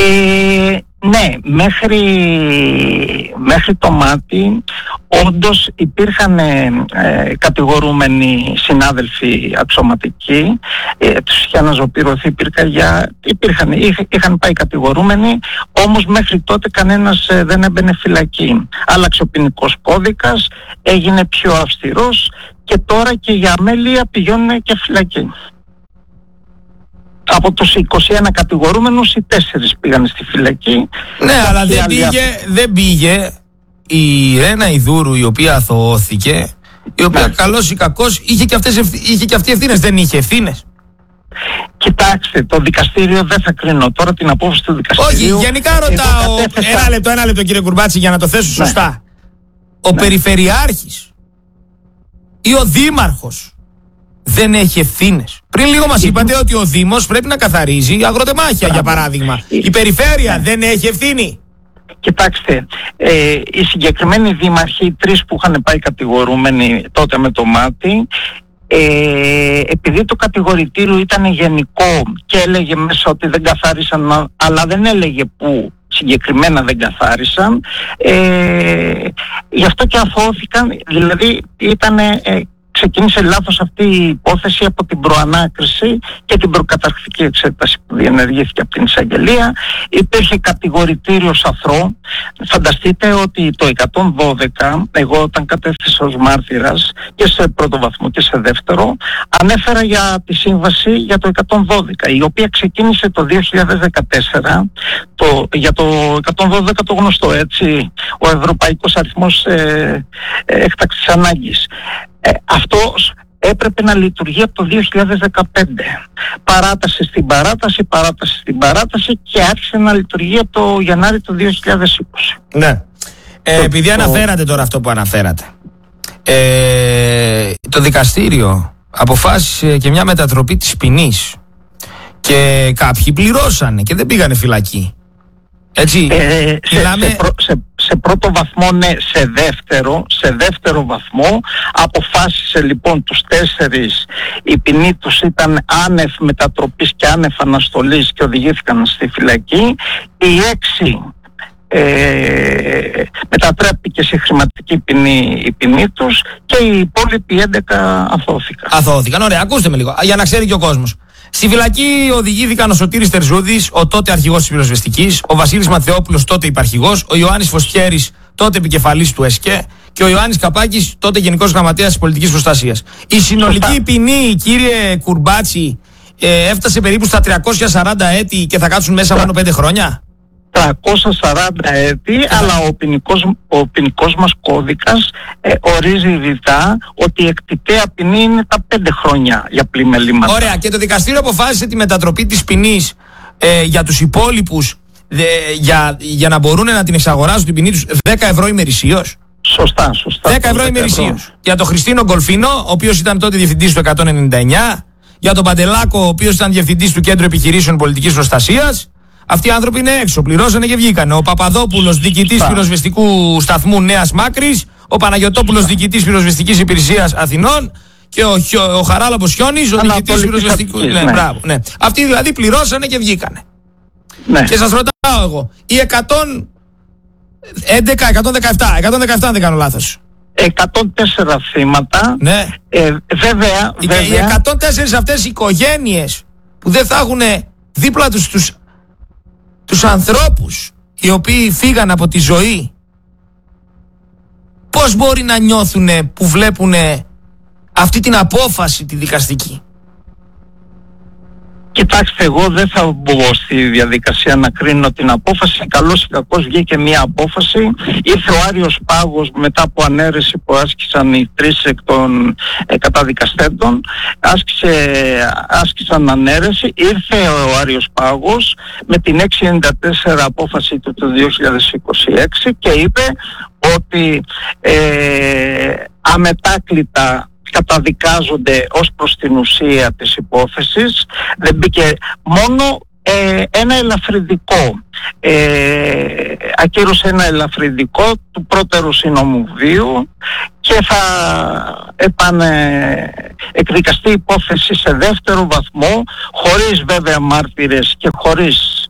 Ναι, μέχρι το μάτι όντως υπήρχαν κατηγορούμενοι συνάδελφοι αξιωματικοί, τους είχε αναζωπηρωθεί είχαν πάει κατηγορούμενοι, όμως μέχρι τότε κανένας δεν έμπαινε φυλακή. Άλλαξε ο ποινικός κώδικας, έγινε πιο αυστηρός και τώρα και για αμέλεια πηγαίνουν και φυλακή. Από τους 21 κατηγορούμενους, οι 4 πήγαν στη φυλακή. Ναι, αλλά δεν πήγε η Ρένα Ιδούρου, η οποία αθωώθηκε, η οποία καλώς ή κακώς είχε και αυτή ευθύνες. Δεν είχε ευθύνες. Κοιτάξτε, το δικαστήριο, δεν θα κρίνω τώρα την απόφαση του δικαστηρίου. Όχι, γενικά ρωτάω. Ένα λεπτό κύριε Κουρμπάτση, για να το θέσω σωστά. Ο Περιφερειάρχης ή ο Δήμαρχος δεν έχει ευθύνες? Πριν λίγο μας είπατε ότι ο Δήμος πρέπει να καθαρίζει αγροτεμάχια, για παράδειγμα. Η Περιφέρεια δεν έχει ευθύνη? Κοιτάξτε, οι συγκεκριμένοι δήμαρχοι, οι 3 που είχαν πάει κατηγορούμενοι τότε με το μάτι, επειδή το κατηγορητήριο ήταν γενικό και έλεγε μέσα ότι δεν καθάρισαν, αλλά δεν έλεγε που συγκεκριμένα δεν καθάρισαν, γι' αυτό και αθώθηκαν. Δηλαδή ξεκίνησε λάθος αυτή η υπόθεση από την προανάκριση και την προκαταρκτική εξέταση που διενεργήθηκε από την εισαγγελία. Υπήρχε κατηγορητήριο σαθρό. Φανταστείτε ότι το 112, εγώ όταν κατέθεσα ως μάρτυρας και σε πρώτο βαθμό και σε δεύτερο, ανέφερα για τη σύμβαση για το 112, η οποία ξεκίνησε το 2014, για το 112 το γνωστό, έτσι, ο Ευρωπαϊκός Αριθμός Έκτακτης Ανάγκης. Αυτός έπρεπε να λειτουργεί από το 2015. Παράταση στην παράταση και άρχισε να λειτουργεί από το Γενάρη του 2020. Ναι. Επειδή αναφέρατε τώρα αυτό που αναφέρατε, το δικαστήριο αποφάσισε και μια μετατροπή της ποινής και κάποιοι πληρώσανε και δεν πήγανε φυλακή. Έτσι, σε πρώτο βαθμό ναι, σε δεύτερο βαθμό αποφάσισε λοιπόν τους 4, η ποινή τους ήταν άνευ μετατροπής και άνευ αναστολής και οδηγήθηκαν στη φυλακή. Οι 6 μετατράπηκε σε χρηματική ποινή η ποινή τους και οι υπόλοιποι 11 αθώθηκαν. Ωραία, ακούστε με λίγο, για να ξέρει και ο κόσμος. Στη φυλακή οδηγήθηκαν ο Σωτήρης Τερζούδης, ο τότε αρχηγός της πυροσβεστικής, ο Βασίλης Ματθεόπουλος, τότε υπαρχηγός, ο Ιωάννης Φωσχέρης, τότε επικεφαλής του ΕΣΚΕ, και ο Ιωάννης Καπάκης, τότε γενικός γραμματέας της πολιτικής προστασίας. Η συνολική ποινή, κύριε Κουρμπάτση, έφτασε περίπου στα 340 έτη και θα κάτσουν μέσα μόνο 5 χρόνια. 340 έτη, αλλά ο ποινικός μας κώδικας ορίζει ρητά ότι η εκτιπαία ποινή είναι τα 5 χρόνια για πλημελήματα. Ωραία, και το δικαστήριο αποφάσισε τη μετατροπή της ποινής για τους υπόλοιπους, για να μπορούν να την εξαγοράζουν την ποινή τους, 10 ευρώ ημερησίως. Σωστά. 10 ευρώ ημερησίως. Για τον Χριστίνο Γκολφίνο, ο οποίος ήταν τότε διευθυντής του 199, για τον Παντελάκο, ο οποίος ήταν διευθυντής του Κέντρου Επιχειρήσεων Πολιτικής Προστασίας. Αυτοί οι άνθρωποι είναι έξω, πληρώσανε και βγήκανε. Ο Παπαδόπουλος, διοικητής πυροσβεστικού σταθμού Νέας Μάκρης, ο Παναγιωτόπουλος, διοικητής πυροσβεστικής υπηρεσίας Αθηνών, και ο Χαράλαμπος Χιόνης, ο διοικητής πυροσβεστικού. Ναι. Αυτοί δηλαδή πληρώσανε και βγήκανε. Ναι. Και σας ρωτάω εγώ, οι 117 αν δεν κάνω λάθος. 104 θύματα. Ναι. Βέβαια. Οι 104 αυτές οι οικογένειες που δεν θα έχουν δίπλα τους ανθρώπους οι οποίοι φύγαν από τη ζωή, πώς μπορεί να νιώθουνε που βλέπουνε αυτή την απόφαση τη δικαστική? Κοιτάξτε, εγώ δεν θα μπω στη διαδικασία να κρίνω την απόφαση. Καλώς ή κακώς βγήκε μια απόφαση. Ήρθε ο Άριος Πάγος μετά από ανέρεση που άσκησαν οι 3 εκ των καταδικαστέντων. Άσκησαν ανέρεση. Ήρθε ο Άριος Πάγος με την 694 απόφαση του 2026 και είπε ότι αμετάκλητα καταδικάζονται ως προς την ουσία της υπόθεσης. Δεν μπήκε μόνο ένα ελαφρυντικό. Ακύρωσε ένα ελαφρυντικό του πρώτερου συνομβίου και θα εκδικαστεί υπόθεση σε δεύτερο βαθμό, χωρίς βέβαια μάρτυρες και χωρίς